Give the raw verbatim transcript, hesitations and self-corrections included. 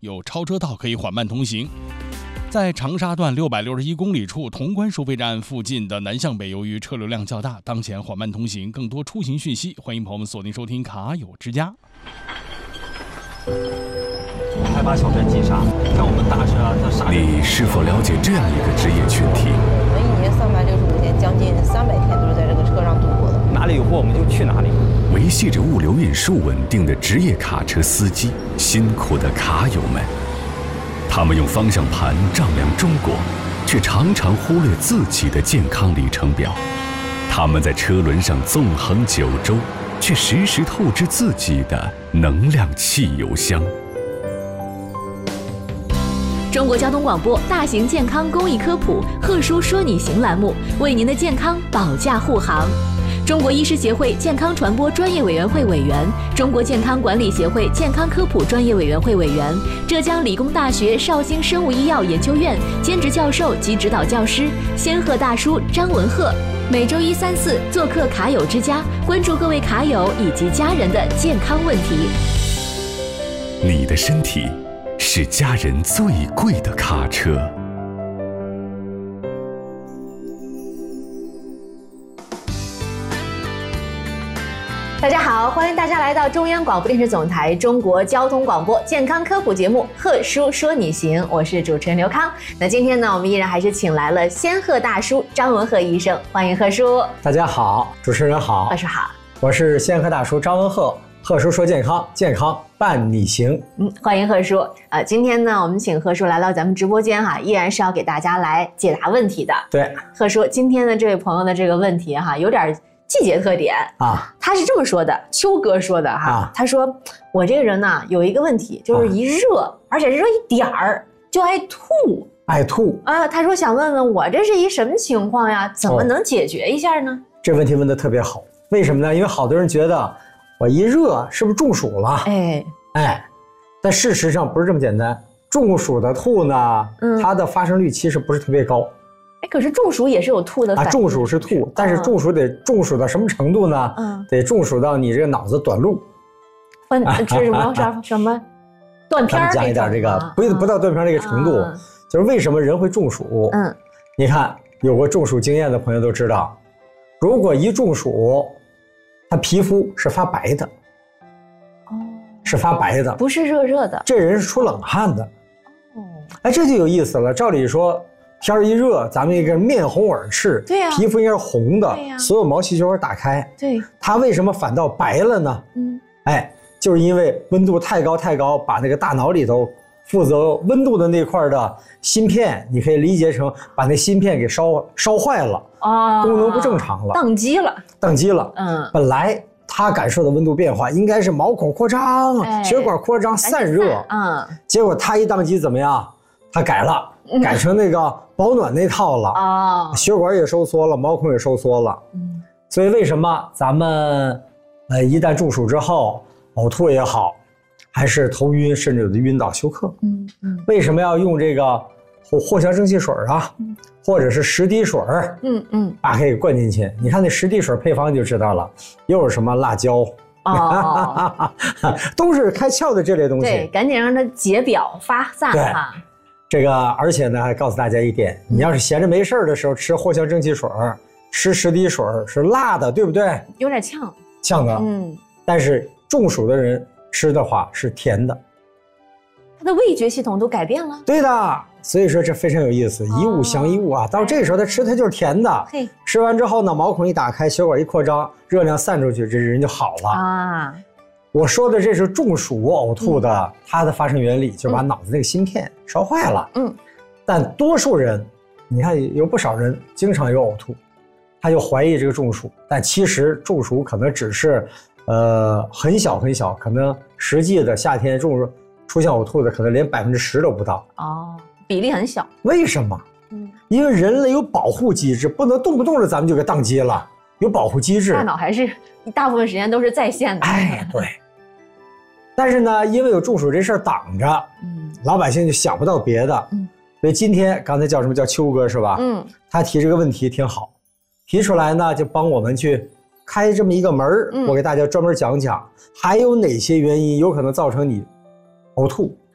有超车道可以缓慢通行。在长沙段六百六十一公里处潼关收费站附近的南向北，由于车流量较大，当前缓慢通行。更多出行讯息，欢迎朋友们锁定收听卡友之家。 开把小镇急刹，像我们大车啊，它刹。 你是否了解这样一个职业群体？ 我们一年三百六十五天，将近三百天都是在这个车上度过的。 哪里有货我们就去哪里。 维系着物流运输稳定的职业卡车司机，辛苦的卡友们。他们用方向盘丈量中国，却常常忽略自己的健康里程表。他们在车轮上纵横九州，却时时透支自己的能量汽油箱。 中国交通广播大型健康公益科普贺叔说你行栏目，为您的健康保驾护航。中国医师协会健康传播专业委员会委员，中国健康管理协会健康科普专业委员会委员，浙江理工大学绍兴生物医药研究院兼职教授及指导教师仙鹤大叔张文鹤，每周一三四做客卡友之家，关注各位卡友以及家人的健康问题。 你的身体是家人最贵的卡车。 大家好，欢迎大家来到中央广播电视总台中国交通广播健康科普节目贺叔说你行，我是主持人刘康。那今天呢，我们依然还是请来了仙鹤大叔张文鹤医生，欢迎贺叔。 大家好，主持人好， 贺叔好， 我是仙鹤大叔张文鹤。贺叔说健康，健康伴你行。 嗯，欢迎贺叔。呃，今天呢，我们请贺叔来到咱们直播间哈，依然是要给大家来解答问题的。 对， 贺叔，今天的这位朋友的这个问题哈，有点季节特点啊。他是这么说的，秋哥说的哈，啊、他说我这个人呢有一个问题，就是一热，啊、而且热一点儿就爱吐， 爱吐啊。他说想问问我这是一什么情况呀？怎么能解决一下呢？哦、 这问题问得特别好，为什么呢？因为好多人觉得我一热是不是中暑了？哎哎，但事实上不是这么简单。中暑的吐呢，嗯、它的发生率其实不是特别高。 哎，可是中暑也是有吐的反应。 啊，中暑是吐，但是中暑得中暑到什么程度呢？嗯，得中暑到你这个脑子短路。 分这是什么什什么断片儿？ 加一点这个，不不到断片这个程度，就是为什么人会中暑？嗯，你看有过中暑经验的朋友都知道，如果一中暑，他皮肤是发白的。哦，是发白的， 不是热热的。 这人是出冷汗的。哦，哎，这就有意思了。照理说，天一热，咱们一个面红耳赤， 对呀， 皮肤应该是红的，对呀，所有毛细血管打开， 对， 它为什么反倒白了呢？嗯，哎，就是因为温度太高太高，把那个大脑里头负责温度的那块的芯片，你可以理解成把那芯片给烧烧坏了啊，功能不正常了， 宕机了， 宕机了。嗯，本来他感受的温度变化应该是毛孔扩张、哎、血管扩张、散热，嗯，结果他一宕机怎么样？他改了。改成那个保暖那套了啊，血管也收缩了，毛孔也收缩了。嗯，所以为什么咱们呃一旦中暑之后呕吐也好，还是头晕甚至有的晕倒休克？嗯嗯，为什么要用这个藿香正气水啊，嗯、或者是十滴水？嗯嗯，把它给灌进去。你看那十滴水配方就知道了，又有什么辣椒？哦，都是开窍的这类东西。 对，赶紧让它解表发散哈。 这个，而且呢，还告诉大家一点，你要是闲着没事的时候吃藿香正气水，吃十滴水是辣的，对不对？ 有点呛， 呛的。嗯，但是中暑的人吃的话是甜的， 他的味觉系统都改变了。 对的，所以说这非常有意思，哦、一物降一物啊。到这时候他吃它就是甜的，嘿，吃完之后呢，毛孔一打开，血管一扩张，热量散出去，这人就好了啊。我说的这是中暑呕吐的，嗯、它的发生原理就是把脑子那个芯片烧坏了。嗯，但多数人，你看有不少人经常有呕吐，他就怀疑这个中暑，但其实中暑可能只是，呃，很小很小，可能实际的夏天中暑出现呕吐的可能连百分之十都不到。 哦，比例很小。 为什么？嗯，因为人类有保护机制，不能动不动的咱们就给宕机了，有保护机制。 大脑还是大部分时间都是在线的。 哎，对。但是呢，因为有中暑这事儿挡着，嗯，老百姓就想不到别的，嗯，所以今天刚才叫什么叫秋哥是吧？嗯，他提这个问题挺好，提出来呢就帮我们去开这么一个门，嗯，我给大家专门讲讲，还有哪些原因有可能造成你呕吐，